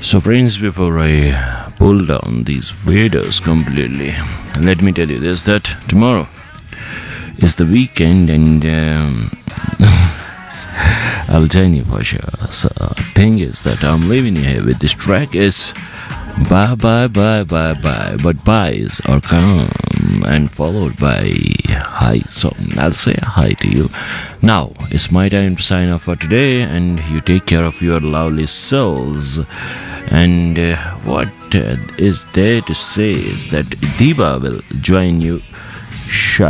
So, friends, before I pull down these videos completely, let me tell you this, that tomorrow is the weekend, and I'll tell you for sure. So, thing is that I'm leaving you here with this track is bye bye bye bye bye, but byes are come and followed by hi. So I'll say hi to you. Now it's my time to sign off for today, and you take care of your lovely souls. And what is there to say is that Diva will join you.